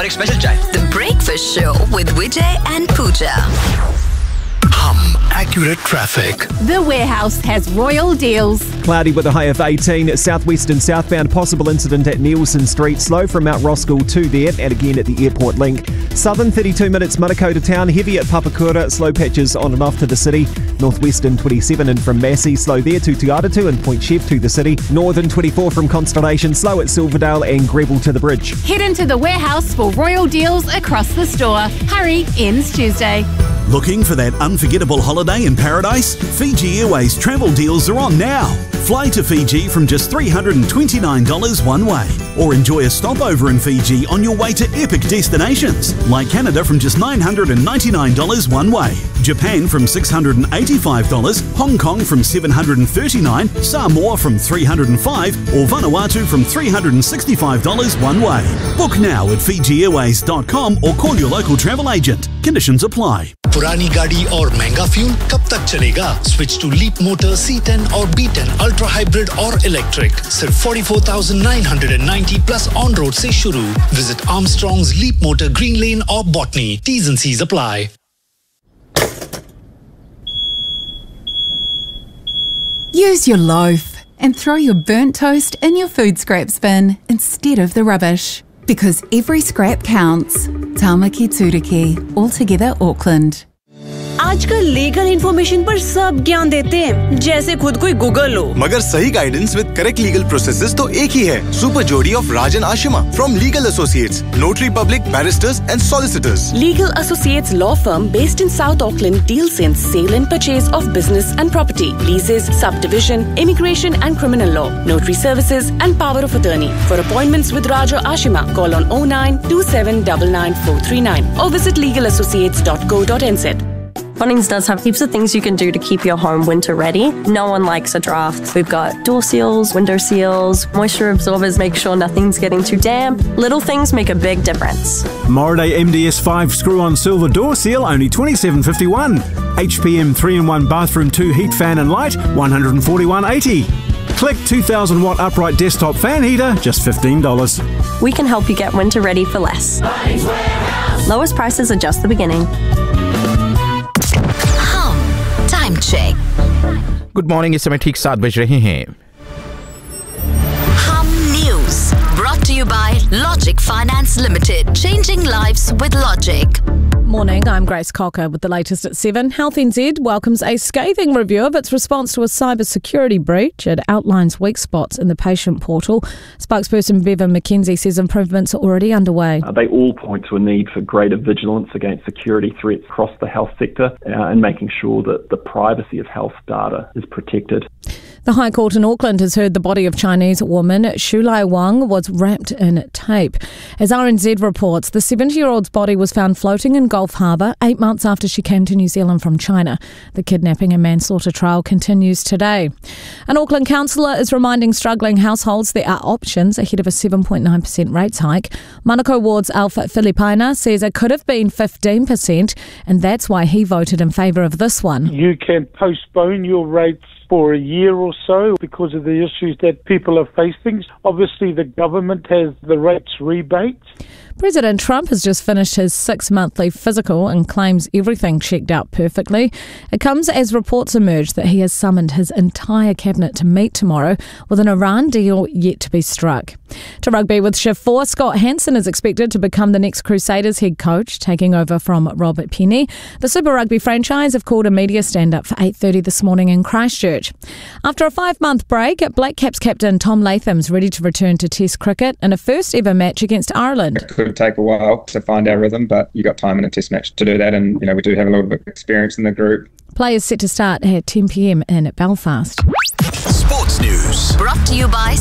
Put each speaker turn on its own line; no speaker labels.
एक स्पेशल चाय।
The Breakfast Show with Vijay and Pooja.
Accurate traffic.
The Warehouse has royal deals.
Cloudy with a high of 18. Southwest and southbound, possible incident at Nielsen Street. Slow from Mount Roskill to there, and again at the airport link. Southern 32 minutes, Manukau to town. Heavy at Papakura. Slow patches on and off to the city. Northwestern 27 in from Massey. Slow there to Tuatatu and Point Chef to the city. Northern 24 from Constellation. Slow at Silverdale and Greville to the bridge.
Head into the Warehouse for royal deals across the store. Hurry, ends Tuesday.
Looking for that unforgettable holiday in paradise? Fiji Airways travel deals are on now. Fly to Fiji from just $329 one way. Or enjoy a stopover in Fiji on your way to epic destinations, like Canada from just $999 one way. Japan from $685, Hong Kong from $739, Samoa from $305, or Vanuatu from $365 one way. Book now at FijiAirways.com or call your local travel agent. Conditions apply.
पुरानी गाड़ी और महंगा fuel कब तक चलेगा? Switch to Leap Motor C10 और B10 Ultra Hybrid और Electric. सिर्फ 44,990 plus on road से शुरू. Visit Armstrong's Leap Motor Green Lane or Botany. T's and C's apply.
Use your loaf and throw your burnt toast in your food scraps bin instead of the rubbish. Because every scrap counts. Tamaki Turiki, Altogether Auckland.
आजकल legal information पर सब ज्ञान देते हैं, जैसे खुद कोई Google हो।
मगर सही guidance with correct legal processes तो एक ही है। सुपर जोड़ी of Rajan Ashima from legal associates, notary public, barrister's and solicitors.
Legal Associates law firm based in South Auckland deals in sale and purchase of business and property, leases, subdivision, immigration and criminal law, notary services and power of attorney. For appointments with Raja Ashima, call on 09 2799 439 or visit legalassociates.co.nz.
Bunnings does have heaps of things you can do to keep your home winter ready. No one likes a draft. We've got door seals, window seals, moisture absorbers, make sure nothing's getting too damp. Little things make a big difference.
Moraday MDS5 screw-on silver door seal, only $27.51. HPM 3-in-1 bathroom 2 heat fan and light, $141.80. Click 2,000 watt upright desktop fan heater, just $15.
We can help you get winter ready for less. Lowest prices are just the beginning.
Check.
Good morning, इस समय ठीक 7 बज रहे हैं।
Hum News brought to you by Logic Finance Limited. Changing lives with Logic.
Morning, I'm Grace Cocker with the latest at 7. Health NZ welcomes a scathing review of its response to a cybersecurity breach. It outlines weak spots in the patient portal. Spokesperson Bevan McKenzie says improvements are already underway.
They all point to a need for greater vigilance against security threats across the health sector and making sure that the privacy of health data is protected.
The High Court in Auckland has heard the body of Chinese woman Shulai Wang was wrapped in tape. As RNZ reports, the 70-year-old's body was found floating in Gulf Harbour 8 months after she came to New Zealand from China. The kidnapping and manslaughter trial continues today. An Auckland councillor is reminding struggling households there are options ahead of a 7.9% rates hike. Manukau Ward's Alpha Filipaina says it could have been 15%, and that's why he voted in favour of this one.
You can postpone your rates for a year or so because of the issues that people are facing. Obviously, the government has the rates rebate.
President Trump has just finished his 6-monthly physical and claims everything checked out perfectly. It comes as reports emerge that he has summoned his entire cabinet to meet tomorrow with an Iran deal yet to be struck. To rugby with Shift 4, Scott Hansen is expected to become the next Crusaders head coach, taking over from Robert Penny. The Super Rugby franchise have called a media stand-up for 8:30 this morning in Christchurch. After a 5-month break, Black Caps captain Tom Latham's ready to return to Test cricket in a first-ever match against Ireland.
It could take a while to find our rhythm, but you got time in a Test match to do that, and we do have a lot of experience in the group.
Play is set to start at 10 p.m. in Belfast.
Sports News
brought to you by